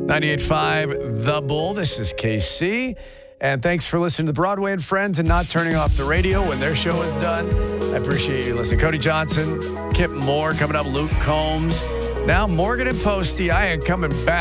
98.5 The Bull. This is KC. And thanks for listening to Broadway and Friends and not turning off the radio when their show is done. I appreciate you listening. Cody Johnson, Kip Moore coming up, Luke Combs. Now Morgan and Posty. I am coming back.